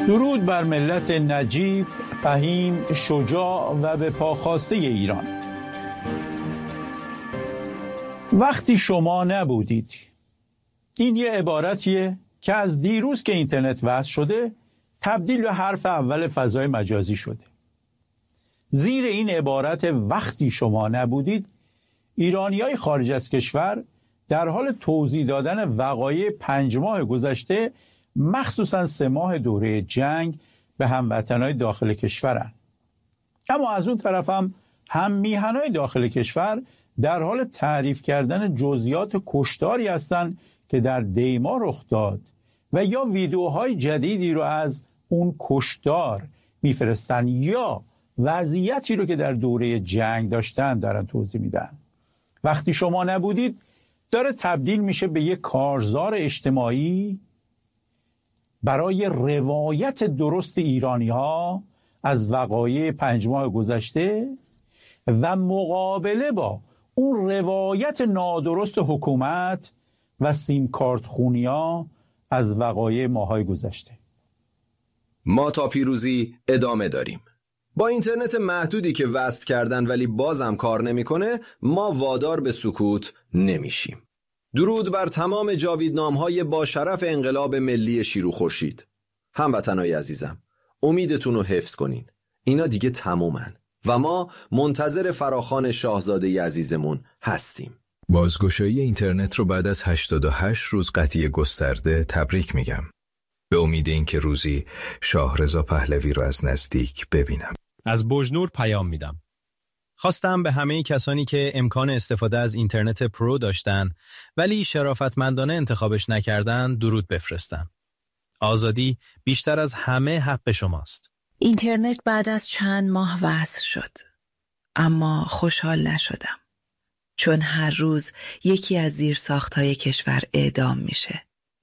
درود بر ملت نجیب، فهیم، شجاع و به پاخواسته ایران. وقتی شما نبودید، این یه عبارتیه که از دیروز که اینترنت وصل شده تبدیل به حرف اول فضای مجازی شده. زیر این عبارت وقتی شما نبودید، ایرانیای خارج از کشور در حال توضیح دادن وقایع 5 ماه گذشته، مخصوصاً 3 ماه دوره جنگ، به هموطنهای داخل کشورن. اما از اون طرف هم میهنای داخل کشور در حال تعریف کردن جزئیات کشتاری هستند که در دیما رخ داد و یا ویدیوهای جدیدی رو از اون کشتار میفرستن یا وضعیتی رو که در دوره جنگ داشتن دارن توضیح میدن. وقتی شما نبودید داره تبدیل میشه به یک کارزار اجتماعی برای روایت درست ایرانی ها از وقایع 5 ماه گذشته و مقابله با اون روایت نادرست حکومت و سیم کارت خونیا از وقایع ماهای گذشته. ما تا پیروزی ادامه داریم. با اینترنت محدودی که وصل کردن ولی بازم کار نمیکنه، ما وادار به سکوت نمیشیم. درود بر تمام جاویدنام‌های با شرف انقلاب ملی شیرو خورشید. هموطنای عزیزم، امیدتون رو حفظ کنین. اینا دیگه تمومن و ما منتظر فراخوان شاهزاده عزیزمون هستیم. بازگشایی اینترنت رو بعد از 88 روز قطعی گسترده تبریک میگم. به امید اینکه روزی شاهرضا پهلوی رو از نزدیک ببینم. از بجنور پیام میدم. خواستم به همه کسانی که امکان استفاده از اینترنت پرو داشتن ولی شرافتمندانه انتخابش نکردن درود بفرستم. آزادی بیشتر از همه حق شماست. اینترنت بعد از چند ماه وصل شد. اما خوشحال نشدم. چون هر روز یکی از زیرساخت‌های کشور اعدام میشه.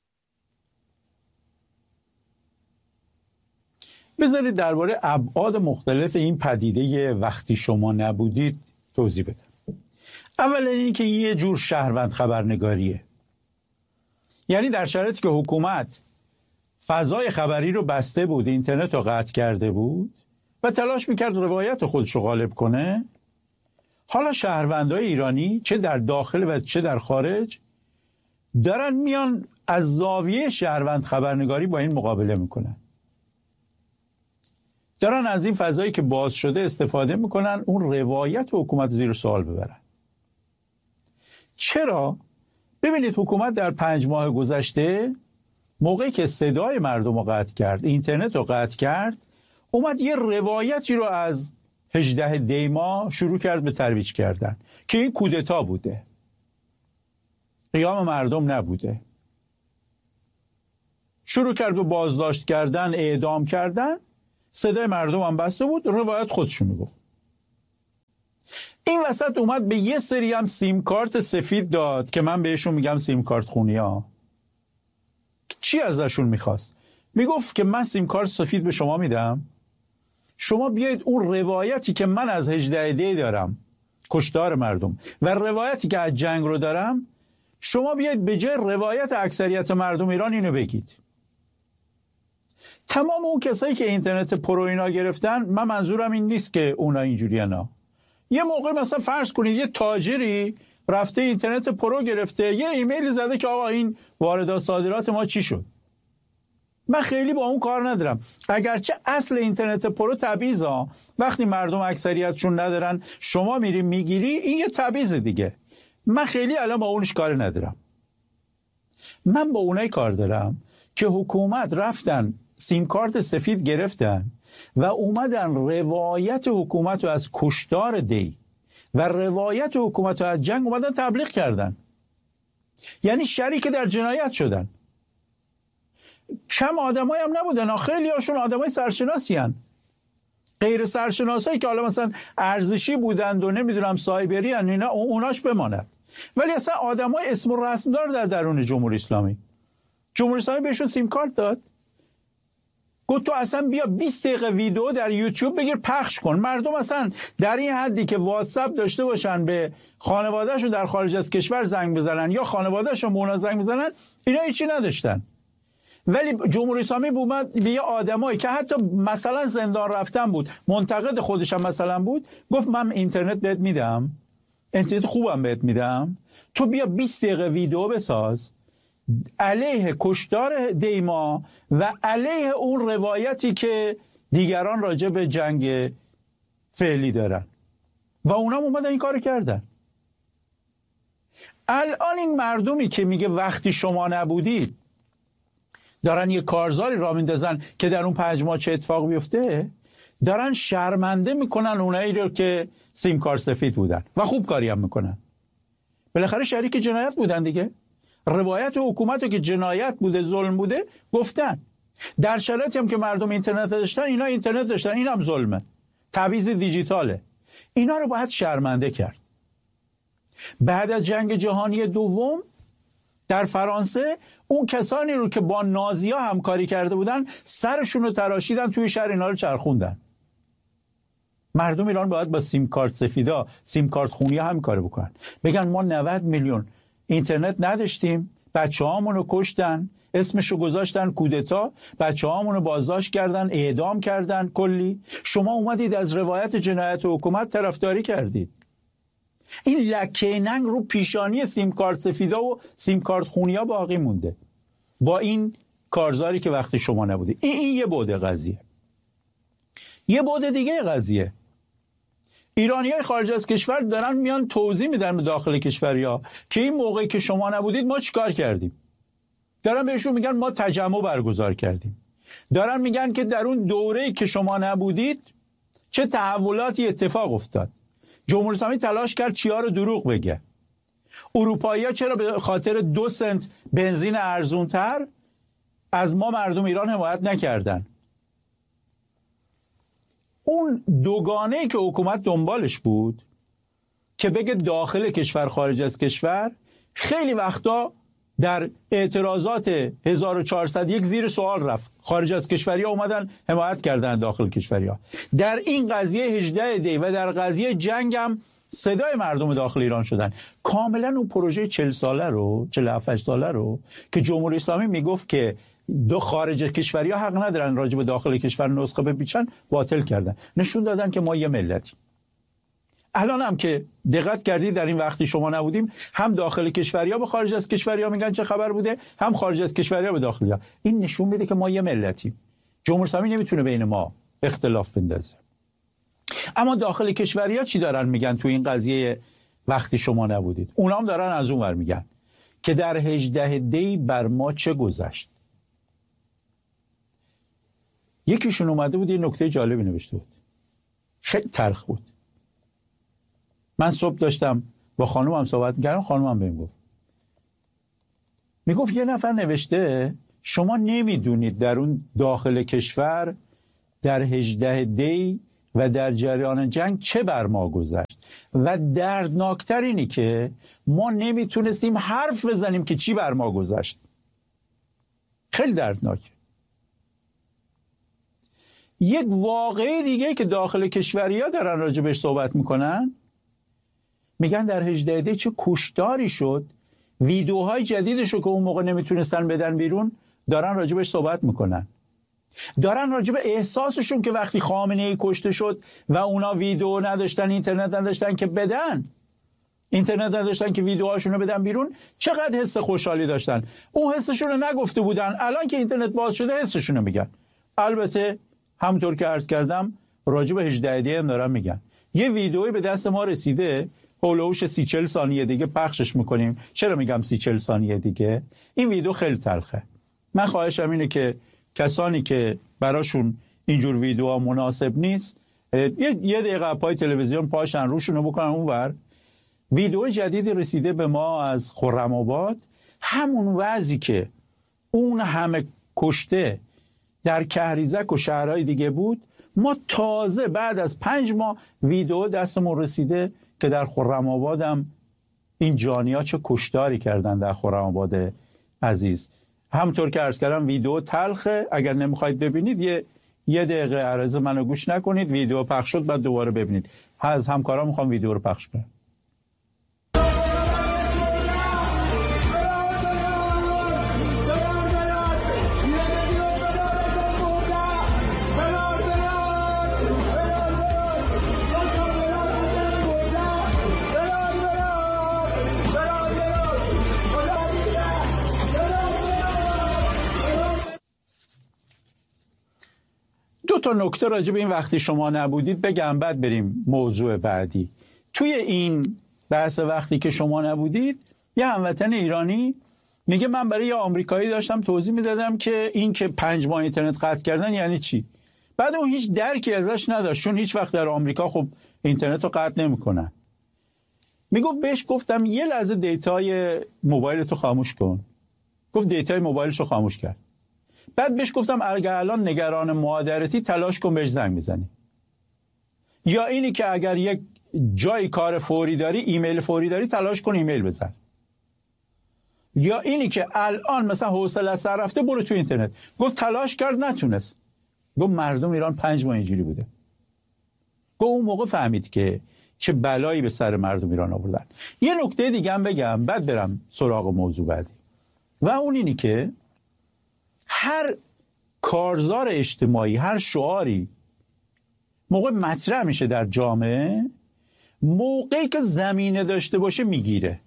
بذارید درباره ابعاد مختلف این پدیده وقتی شما نبودید توضیح بدم. اولا این که یه جور شهروند خبرنگاریه. یعنی در شرایطی که حکومت فضای خبری رو بسته بود، اینترنت رو قطع کرده بود و تلاش میکرد روایت خودش رو غالب کنه، حالا شهروندای ایرانی چه در داخل و چه در خارج دارن میان از زاویه شهروند خبرنگاری با این مقابله میکنن. دارن از این فضایی که باز شده استفاده میکنن اون روایت حکومت زیر سوال ببرن. چرا؟ ببینید حکومت در 5 ماه گذشته موقعی که صدای مردم رو قطع کرد، اینترنت رو قطع کرد، اومد یه روایتی رو از 18 دی ماه شروع کرد به ترویج کردن که این کودتا بوده، قیام مردم نبوده. شروع کرد به بازداشت کردن، اعدام کردن، صدای مردم هم بسته بود، روایت خودشو میگفت. این وسط اومد به یه سری هم سیم کارت سفید داد که من بهشون میگم سیم کارت خونیا. چی ازشون میخواست؟ میگفت که من سیم کارت سفید به شما میدم، شما بیایید اون روایتی که من از 18 دی دارم، کشتار مردم، و روایتی که از جنگ رو دارم، شما بیایید به جای روایت اکثریت مردم ایران اینو بگید. تمام اون کسایی که اینترنت پرو اینا گرفتن، من منظورم این نیست که اونا اینجوری نه. یه موقع مثلا فرض کنید یه تاجری رفته اینترنت پرو گرفته، یه ایمیل زده که آقا این واردات صادرات ما چی شد. من خیلی با اون کار ندارم، اگرچه اصل اینترنت پرو تبعیضه. وقتی مردم اکثریتشون ندارن شما میری میگیری، این یه تبعیض دیگه. من خیلی الان با اونش کار ندارم. من با اونای کار دارم که حکومت رفتن سیم کارت سفید گرفتن و اومدن روایت حکومت رو از کشتار دی و روایت حکومت رو از جنگ اومدن تبلیغ کردن. یعنی شریک در جنایت شدن. کم آدمایی هم نبودن، خیلی هاشون آدمای سرشناسی هن. غیر سرشناسایی که حالا مثلا ارزشی بودند و نمیدونم سایبری هن، اینا اوناش بماند. ولی اصلا آدمای اسم و رسم دار در درون جمهوری اسلامی. جمهوری اسلامی بهشون سیم کارت داد، گفت تو اصلا بیا 20 دقیقه ویدیو در یوتیوب بگیر پخش کن. مردم اصلا در این حدی که واتساپ داشته باشن به خانوادهشون در خارج از کشور زنگ بزنن یا خانوادهشون به اونا زنگ بزنن، اینا هیچی نداشتن. ولی جمهوری اسلامی اومد به یه آدمایی که حتی مثلا زندان رفتن بود، منتقد خودش هم مثلا بود، گفت من اینترنت بهت میدم، اینترنت خوبم بهت میدم، تو بیا 20 دقیقه ویدیو بساز علیه کشتار دیما و علیه اون روایتی که دیگران راجع به جنگ فعلی دارن و اونا اومدن این کارو کردن. الان این مردمی که میگه وقتی شما نبودید دارن یه کارزاری را میندازن که در اون 5 ماه چه اتفاق بیفته، دارن شرمنده میکنن اونایی رو که سیم کارت سفید بودن و خوب کاری هم میکنن. بالاخره شریک جنایت بودن دیگه. روایت حکومت رو که جنایت بوده، ظلم بوده گفتن. در شرایطی هم که مردم اینترنت داشتن، اینا اینترنت داشتن، این هم ظلمه، تبعیض دیجیتاله. اینا رو باید شرمنده کرد. بعد از جنگ جهانی دوم در فرانسه اون کسانی رو که با نازی‌ها همکاری کرده بودن سرشون رو تراشیدن، توی شهر اینا رو چرخوندن. مردم ایران باید با سیم کارت سفیدا، سیم کارت خونی همکاری بکنن، بگن ما 90 میلیون اینترنت نداشتیم، بچه‌هامون رو کشتن، اسمشو گذاشتن کودتا، بچه‌هامون رو بازداشت کردن، اعدام کردن کلی. شما اومدید از روایت جنایت حکومت طرفداری کردید. این لکه ننگ رو پیشانی سیم کارت سفیدا و سیم کارت خونیا باقی مونده با این کارزاری که وقتی شما نبودید. این یه بعد قضیه. یه بعد دیگه قضیه، ایرانیای خارج از کشور دارن میان توضیح میدن به داخل کشوریا که این موقعی که شما نبودید ما چیکار کردیم. دارن بهشون میگن ما تجمع برگزار کردیم. دارن میگن که در اون دوره‌ای که شما نبودید چه تحولاتی اتفاق افتاد. جمهوری اسلامی تلاش کرد چیا رو دروغ بگه. اروپایی‌ها چرا به خاطر 2 سنت بنزین ارزونتر از ما مردم ایران حمایت نکردن؟ اون دوگانه‌ای که حکومت دنبالش بود که بگه داخل کشور خارج از کشور، خیلی وقتا در اعتراضات 1401 زیر سوال رفت. خارج از کشوریا اومدن حمایت کردن داخل کشوریا. در این قضیه 18 دی و در قضیه جنگ هم صدای مردم داخل ایران شدن. کاملا اون پروژه 40 ساله رو، 47 ساله رو که جمهوری اسلامی میگفت که دو خارج کشوریا حق ندارن راجع به داخل کشور نسخه بپیچن، باطل کردن. نشون دادن که ما یه ملتیم. الان هم که دقت کردید در این وقتی شما نبودیم، هم داخل کشوریا به خارج از کشوریا میگن چه خبر بوده، هم خارج از کشوریا به داخلیا. این نشون میده که ما یه ملتیم. جمهوری اسلامی نمیتونه بین ما اختلاف بندازه. اما داخل کشوریا چی دارن میگن تو این قضیه وقتی شما نبودید؟ اونا هم دارن از اون ور میگن که در 18 دی بر ما چه گذشت. یکیشون اومده بود یه نکته جالبی نوشته بود، خیلی تلخ بود. من صبح داشتم با خانومم صحبت می‌کردم، خانومم بهم میگفت یه نفر نوشته شما نمیدونید در اون داخل کشور در 18 دی و در جریان جنگ چه بر ما گذشت و دردناکتر اینی که ما نمیتونستیم حرف بزنیم که چی بر ما گذشت. خیلی دردناکه. یک واقعه دیگه که داخل کشوریا دارن راجع بهش صحبت میکنن، میگن در 18 دی چه کشتاری شد. ویدیوهای جدیدش رو که اون موقع نمیتونستن بدن بیرون دارن راجع بهش صحبت میکنن. دارن راجع به احساسشون که وقتی خامنه‌ای کشته شد و اونا ویدیو نداشتن، اینترنت نداشتن که بدن، اینترنت نداشتن که ویدیوهاشون رو بدن بیرون، چقدر حس خوشحالی داشتن. اون حسشون رو نگفته بودن، الان که اینترنت باز شده حسشون رو میگن. البته همونطور که عرض کردم راجع به 18 دی هم دارن میگن. یه ویدیویی به دست ما رسیده، هولوش 30-40 ثانیه دیگه پخشش میکنیم. چرا میگم 30-40 ثانیه دیگه؟ این ویدیو خیلی تلخه. من خواهشم اینه که کسانی که براشون اینجور ویدیوها مناسب نیست یه دقیقه پای تلویزیون پاشن روشونو بکنن اونور. ویدیو جدیدی رسیده به ما از خرم‌آباد، همون وضعی که اون همه کشته در کهریزک و شهرهای دیگه بود، ما تازه بعد از 5 ماه ویدیو دستمون رسیده که در خرم‌آباد هم این جانی‌ها چه کشتاری کردن در خرم‌آباد عزیز. همونطور که عرض کردم ویدیو تلخه، اگر نمیخواید ببینید یه دقیقه عرض منو گوش نکنید، ویدیو پخش شد بعد دوباره ببینید. از همکارام میخوام ویدیو رو پخش کنم. 2 تا نکته راجع به این وقتی شما نبودید بگم، بعد بریم موضوع بعدی. توی این بحث وقتی که شما نبودید، یه هموطن ایرانی میگه من برای یه آمریکایی داشتم توضیح میدادم که این که 5 ماه اینترنت قطع کردن یعنی چی. بعد اون هیچ درکی ازش نداشت، چون هیچ وقت در آمریکا خب اینترنت رو قطع نمیکنن. میگفت بهش گفتم یه لحظه دیتای موبایلتو خاموش کن. گفت دیتای موبایلشو خاموش کرد. بعد بهش گفتم اگر الان نگران مادرتی تلاش کن بهش زنگ بزنی. یا اینی که اگر یک جای کار فوری داری، ایمیل فوری داری، تلاش کن ایمیل بزن. یا اینی که الان مثلا حوصله سر رفته برو تو اینترنت. گفت تلاش کرد نتونست. گفت مردم ایران 5 ماه اینجوری بوده. گفت اون موقع فهمید که چه بلایی به سر مردم ایران آوردن. یه نکته دیگه هم بگم بعد برم سراغ موضوع بعدی، و اون اینی که هر کارزار اجتماعی، هر شعاری موقع مطرح میشه در جامعه، موقعی که زمینه داشته باشه میگیره.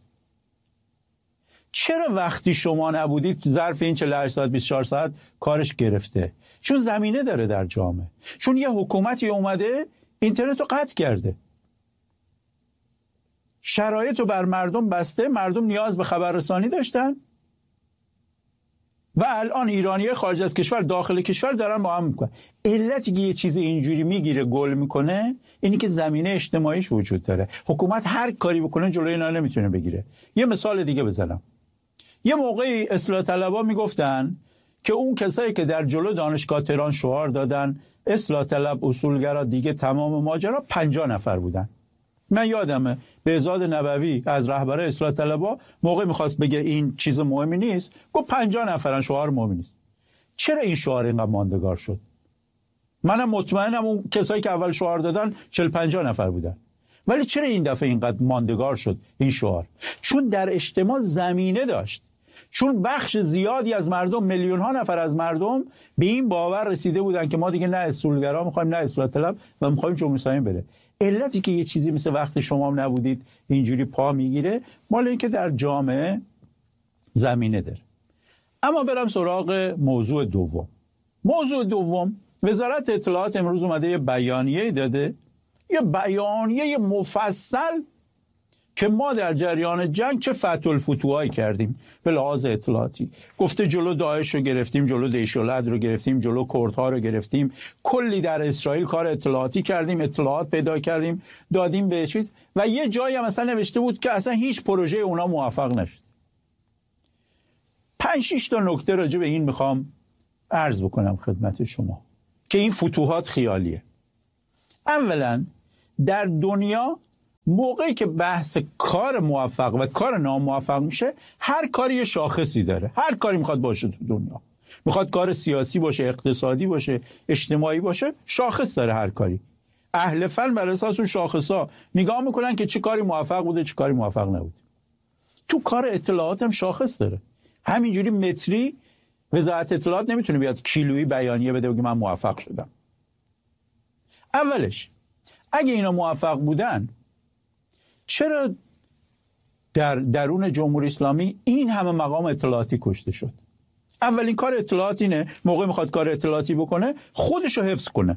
چرا وقتی شما نبودید ظرف این 48 ساعت 24 ساعت کارش گرفته؟ چون زمینه داره در جامعه، چون یه حکومتی اومده اینترنت رو قطع کرده، شرایط رو بر مردم بسته، مردم نیاز به خبررسانی داشتن و الان ایرانی‌ها خارج از کشور داخل کشور دارن با هم میکنن. علتی که یه چیز اینجوری میگیره گل میکنه اینی که زمینه اجتماعیش وجود داره. حکومت هر کاری بکنه جلوی اینا نمیتونه بگیره. یه مثال دیگه بزنم. یه موقعی اصلاح طلبا میگفتن که اون کسایی که در جلو دانشگاه تهران شعار دادن اصلاح طلب اصولگرا دیگه تمام ماجرا 50 نفر بودن. من یادمه بهزاد نبوی از رهبر اصلاح طلبا موقع میخواست بگه این چیز مهمی نیست، گفت 50 نفرن، شعار مهمی نیست. چرا این شعار اینقدر ماندگار شد؟ منم مطمئنم اون کسایی که اول شعار دادن 40-50 نفر بودن، ولی چرا این دفعه اینقدر ماندگار شد این شعار؟ چون در اجتماع زمینه داشت، چون بخش زیادی از مردم، میلیون ها نفر از مردم به این باور رسیده بودن که ما دیگه نه اصولگرا میخوایم نه اصلاح طلب و میخوایم جمهوری اسلامی بره. علتی که یه چیزی مثل وقتی شما نبودید اینجوری پا میگیره مال این که در جامعه زمینه داره. اما برم سراغ موضوع دوم. موضوع دوم، وزارت اطلاعات امروز اومده یه بیانیه داده، یه بیانیه مفصل که ما در جریان جنگ چه فتح الفتوحایی کردیم به لحاظ اطلاعاتی. گفته جلو داعش رو گرفتیم، جلو دیشولد رو گرفتیم، جلو کردها رو گرفتیم، کلی در اسرائیل کار اطلاعاتی کردیم، اطلاعات پیدا کردیم دادیم به چیز. و یه جایی هم مثلا نوشته بود که اصلا هیچ پروژه اونا موفق نشد. 5-6 تا نکته راجع به این میخوام عرض بکنم خدمت شما که این فتوحات خیالیه. اولا در دنیا موقعی که بحث کار موفق و کار ناموفق میشه، هر کاری یه شاخصی داره. هر کاری میخواد باشه تو دنیا، میخواد کار سیاسی باشه، اقتصادی باشه، اجتماعی باشه، شاخص داره هر کاری. اهل فن بر اساس اون شاخصا نگاه میکنن که چه کاری موفق بوده چه کاری موفق نبوده. تو کار اطلاعات هم شاخص داره. همینجوری متری وزارت اطلاعات نمیتونه بیاد کیلویی بیانیه بده بگه من موفق شدم. اولش اگه اینا موفق بودن چرا در درون جمهوری اسلامی این همه مقام اطلاعاتی کشته شد؟ اولین کار اطلاعات اینه موقع میخواد کار اطلاعاتی بکنه خودشو حفظ کنه.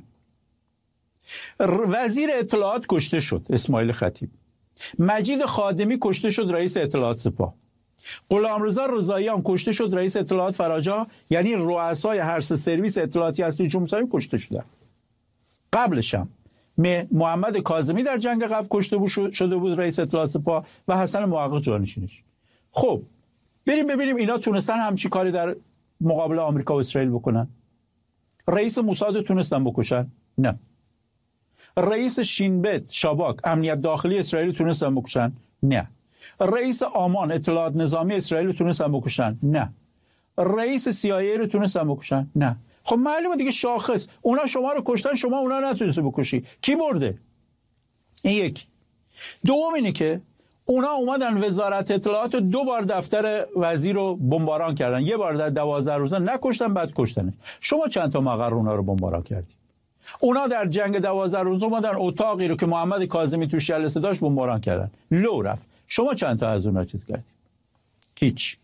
وزیر اطلاعات کشته شد اسماعیل خطیب، مجید خادمی کشته شد رئیس اطلاعات سپاه، غلامرضا رضاییان کشته شد رئیس اطلاعات فراجا، یعنی رؤسای هر سه سرویس اطلاعاتی اصلی جمهوری اسلامی کشته شدن. قبلش هم محمد کاظمی در جنگ قبل کشته شده بود رئیس اطلاعات سپاه و حسن محقق جانشینش. خب بریم ببینیم اینا تونستن همچی کاری در مقابل آمریکا و اسرائیل بکنن؟ رئیس موساد تونستن بکشن؟ نه. رئیس شینبت شاباک امنیت داخلی اسرائیل تونستن بکشن؟ نه. رئیس آمان اطلاعات نظامی اسرائیل تونستن بکشن؟ نه. رئیس CIA رو تونستن بکشن؟ نه. خب معلومه دیگه شاخص، اونا شما رو کشتن، شما اونا رو نتونسته بکشی. کی برده؟ این یک. دوم اینه که اونا اومدن وزارت اطلاعات 2 بار دفتر وزیر رو بمباران کردن، یه بار در 12 روزه نکشتن بعد کشتنش. شما چند تا مقر اونا رو بمباران کردی؟ اونا در جنگ 12 روزه اومدن اتاقی رو که محمد کاظمی توش جلسه داشت بمباران کردن، لو رفت. شما چند تا از اونا چیز کردی؟ هیچ.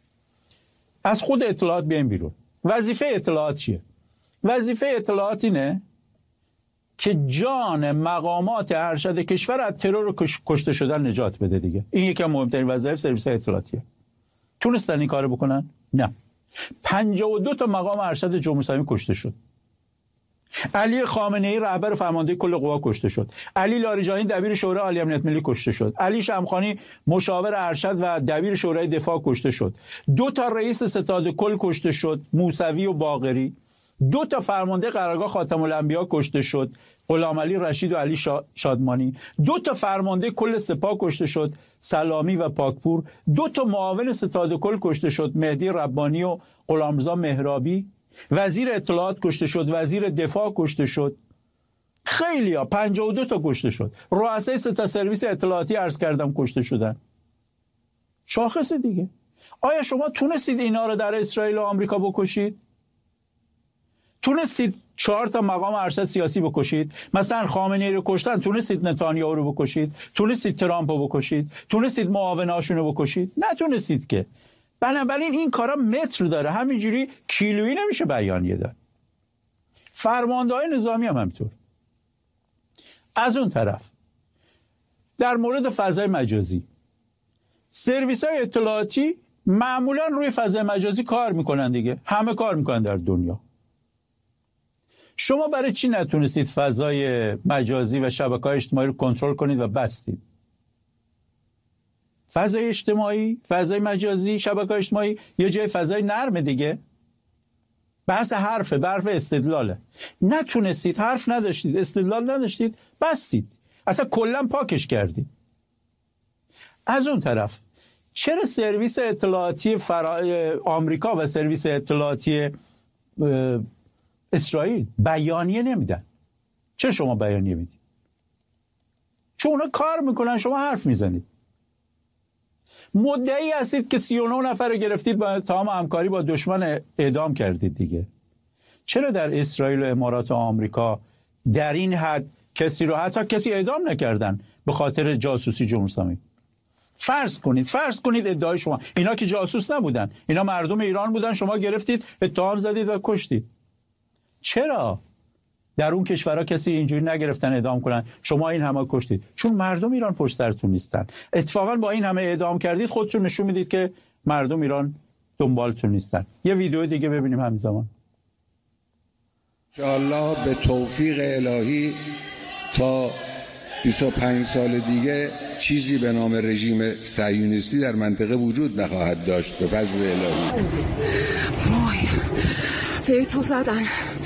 از خود اطلاعات بیاین بیرون. وظیفه اطلاعات چیه؟ وظیفه اطلاعات اینه که جان مقامات ارشد کشور از ترور و کشته شدن نجات بده دیگه. این یکی از مهمترین وظایف سرویس اطلاعاتیه. تونستن این کارو بکنن؟ نه. 52 تا مقام ارشد جمهوری اسلامی کشته شد. علی خامنه‌ای رهبر فرمانده کل قوا کشته شد. علی لاریجانی دبیر شورای عالی امنیت ملی کشته شد. علی شمخانی مشاور ارشد و دبیر شورای دفاع کشته شد. 2 تا رئیس ستاد کل کشته شد، موسوی و باقری. 2 تا فرمانده قرارگاه خاتم الانبیا کشته شد، غلامعلی رشید و علی شادمانی. 2 تا فرمانده کل سپاه کشته شد، سلامی و پاکپور. 2 تا معاون ستاد کل کشته شد، مهدی ربانی و غلامرضا مهرابی. وزیر اطلاعات کشته شد، وزیر دفاع کشته شد. خیلیا 52 تا کشته شد. رؤسای 3 تا سرویس اطلاعاتی عرض کردم کشته شدن. شاخص دیگه. آیا شما تونستید اینا رو در اسرائیل و آمریکا بکشید؟ تونستید 4 تا مقام ارشد سیاسی بکشید؟ مثلا خامنه‌ای رو کشتن، تونستید نتانیاهو رو بکشید؟ تونستید ترامپ رو بکشید؟ تونستید معاوناشون رو بکشید؟ نتونستید که. بنابراین این کارا متر داره، همینجوری کیلویی نمیشه بیانیه داد. فرمانده‌های نظامی هم همینطور. از اون طرف در مورد فضای مجازی، سرویس‌های اطلاعاتی معمولا روی فضای مجازی کار میکنن دیگه. همه کار میکنن در دنیا. شما برای چی نتونستید فضای مجازی و شبکه‌های اجتماعی رو کنترل کنید و بستید؟ فضای اجتماعی، فضای مجازی، شبکه‌های اجتماعی یه جای فضای نرم دیگه. بحث حرفه، برف استدلاله. نتونستید، حرف نداشتید، استدلال نداشتید، بستید. اصلا کلا پاکش کردید. از اون طرف چرا سرویس اطلاعاتی آمریکا و سرویس اطلاعاتی اسرائیل بیانیه نمیدن؟ چرا شما بیانیه میدید؟ چون اونا کار میکنن، شما حرف میزنید. مدعی هستید که 39 نفر رو گرفتید با اتهام همکاری با دشمن اعدام کردید دیگه. چرا در اسرائیل و امارات و آمریکا در این حد کسی رو حتی کسی اعدام نکردن به خاطر جاسوسی جمهوری اسلامی؟ فرض کنید ادعای شما اینا که جاسوس نبودن، اینا مردم ایران بودن، شما گرفتید اتهام زدید و کشتید. چرا در اون کشورها کسی اینجوری نگرفتن اعدام کنن، شما این همه کشتید؟ چون مردم ایران پشت سرتون نیستن. اتفاقا با این همه اعدام کردید خودتون نشون میدید که مردم ایران دنبالتون نیستن. یه ویدیو دیگه ببینیم همین زمان. انشاءالله به توفیق الهی تا 25 سال دیگه چیزی به نام رژیم صهیونیستی در منطقه وجود نخواهد داشت به فضل الهی. وای به تو زدن.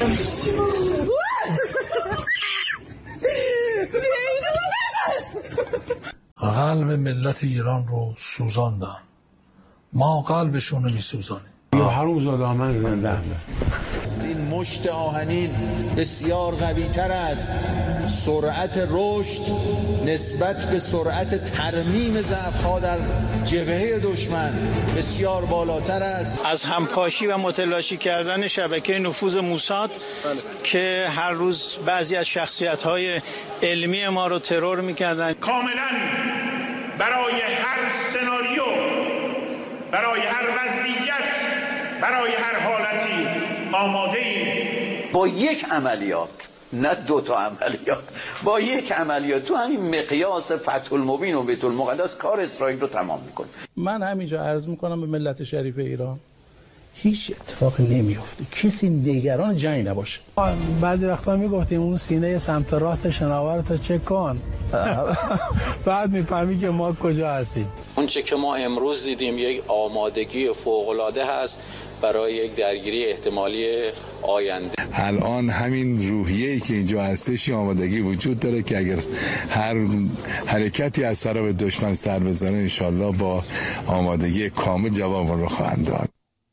قلب ملت ایران رو سوزاندن، ما قلبشون رو میسوزانیم. یا حرومزاده من زنده. این مشت آهنین بسیار قوی تر است. سرعت رشد نسبت به سرعت ترمیم ضعف‌ها در جبهه دشمن بسیار بالاتر است. از همپاشی و متلاشی کردن شبکه نفوذ موساد که هر روز بعضی از شخصیت‌های علمی ما رو ترور می‌کردن. کاملاً برای هر سناریو، برای هر وضعیت، برای هر حالتی آماده ایم. با یک عملیات، نه 2 تا عملیات، با یک عملیات تو همین مقیاس فتح المبین و بیت المقدس کار اسرائیل رو تمام میکنه. من همینجا عرض میکنم به ملت شریف ایران هیچ اتفاقی نمیفته، کسی نگران جنگ نباشه. بعضی وقتا میگفتیم اون سینه سمت راست شناور تا چک کن بعد میفهمی که ما کجا هستیم. اون چه که ما امروز دیدیم یک آمادگی فوق‌العاده هست برای یک درگیری احتمالی آینده. الان همین روحیه‌ای که اینجا هستش آمادگی وجود داره که اگر هر حرکتی از طرف دشمن سر بزنه انشالله با آمادگی کامل جواب رو خواهند داد.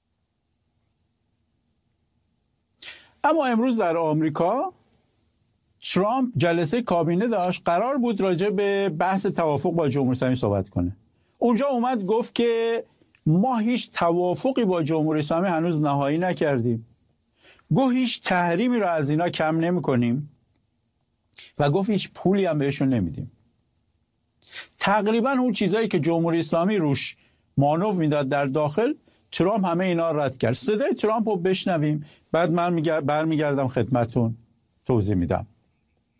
اما امروز در آمریکا ترامپ جلسه کابینه داشت، قرار بود راجع به بحث توافق با جمهوری اسلامی صحبت کنه. اونجا اومد گفت که ما هیچ توافقی با جمهوری اسلامی هنوز نهایی نکردیم. گفت هیچ تحریمی رو از اینا کم نمی کنیم و گفت هیچ پولی هم بهشون نمیدیم. تقریبا اون چیزایی که جمهوری اسلامی روش مانور میداد در داخل، ترامپ همه اینا رد کرد. صدای ترامپ رو بشنویم، بعد من برمیگردم خدمتون توضیح میدم.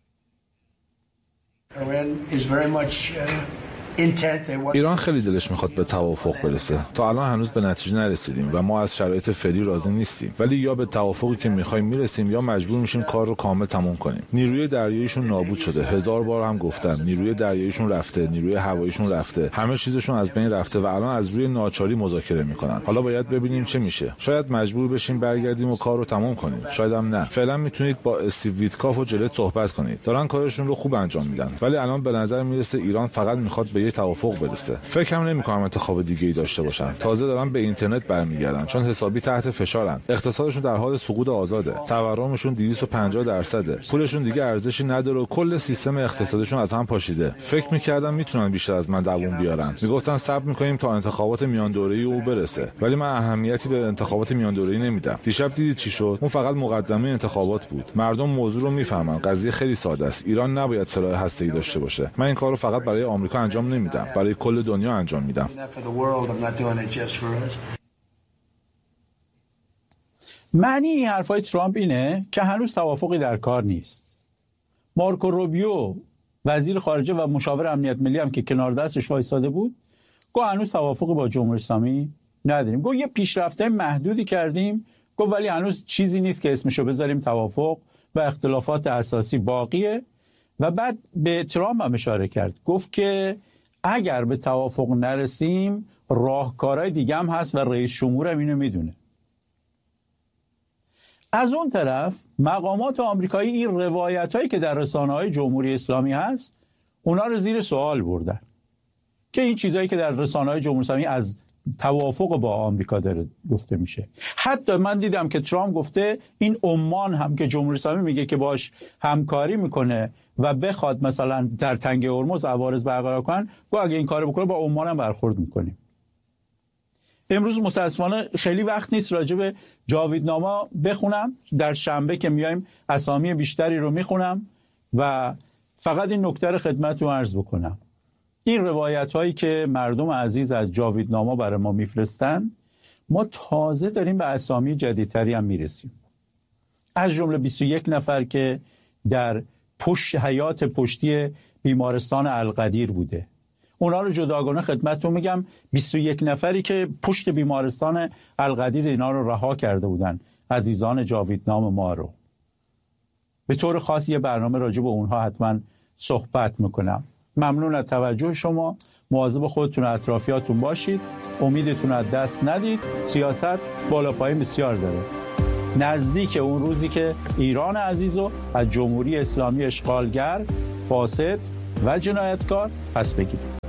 ایران خیلی دلش میخواد به توافق برسه. تا الان هنوز به نتیجه نرسیدیم و ما از شرایط فعلی راضی نیستیم، ولی یا به توافقی که میخوایم میرسیم یا مجبور میشیم کار رو کامل تموم کنیم. نیروی دریاییشون نابود شده. 1000 بار هم گفتم نیروی دریاییشون رفته، نیروی هواییشون رفته، همه چیزشون از بین رفته و الان از روی ناچاری مذاکره میکنن. حالا باید ببینیم چه میشه. شاید مجبور بشیم برگردیم و کار رو تموم کنیم، شاید هم نه. فعلا میتونید با استیو ویتکاف و جلت صحبت کنید. دارن کارشون رو خوب انجام میدن، ولی الان به نظر میرسه ایران فقط میخواد به یه توافق برسه. فکرم نمی‌کنم انتخاب دیگه‌ای داشته باشن. تازه دارن به اینترنت برمیگردن چون حسابی تحت فشارن. اقتصادشون در حال سقوط آزاده. تورمشون 250%. پولشون دیگه ارزشی نداره و کل سیستم اقتصادشون از هم پاشیده. فکر می‌کردم میتونن بیشتر از من دووم بیارن. میگفتن صبر می‌کنیم تا انتخابات میان دوره‌ای او برسه. ولی من اهمیتی به انتخابات میان دوره‌ای نمیدم. دیشب دیدید چی شد؟ اون فقط مقدمه انتخابات بود. مردم موضوع رو میفهمن. قضیه خیلی ساده است. ایران نباید سلاح هسته‌ای داشته باشه. من این کارو فقط برای آمریکا انجام نمیدم. برای کل دنیا انجام میدم. معنی این حرفای ترامپ اینه که هنوز توافقی در کار نیست. مارکو روبیو وزیر خارجه و مشاور امنیت ملی هم که کنار دستش وایساده بود گفت هنوز توافقی با جمهوری اسلامی نداریم. گفت یه پیشرفته محدودی کردیم، گفت ولی هنوز چیزی نیست که اسمشو بذاریم توافق و اختلافات اساسی باقیه. و بعد به ترامپ هم اشاره کرد، گفت که اگر به توافق نرسیم راهکارهای دیگه هم هست و رئیس جمهور هم اینو میدونه. از اون طرف مقامات آمریکایی این روایتایی که در رسانه‌های جمهوری اسلامی هست اونا رو زیر سوال بردن که این چیزایی که در رسانه‌های جمهوری اسلامی از توافق با آمریکا داره گفته میشه. حتی من دیدم که ترامپ گفته این عمان هم که جمهوری اسلامی میگه که باش همکاری میکنه و بخواد مثلا در تنگه هرمز عوارض برقرار کنن، گفت اگه این کارو بکنه با عمان هم برخورد میکنیم. امروز متاسفانه خیلی وقت نیست راجع به جاویدنامه بخونم. در شنبه که میایم اسامی بیشتری رو میخونم و فقط این نکته رو خدمتتون عرض بکنم. این روایت هایی که مردم عزیز از جاویدنامه برای ما میفرستن، ما تازه داریم به اسامی جدیدتری هم میرسیم. از جمله 21 نفر که در حیات پشتی بیمارستان القدیر بوده. اونا رو جداگانه خدمتتون میگم، 21 نفری که پشت بیمارستان القدیر اینا رو رها کرده بودن، عزیزان جاویدنام ما رو. به طور خاص یه برنامه راجع به اونها حتما صحبت میکنم. ممنون از توجه شما. مواظب خودتون و اطرافیاتون باشید. امیدتون از دست ندید. سیاست بالا پایین بسیار داره. نزدیک اون روزی که ایران عزیز رو از جمهوری اسلامی اشغالگر، فاسد و جنایتکار پس بگیرید.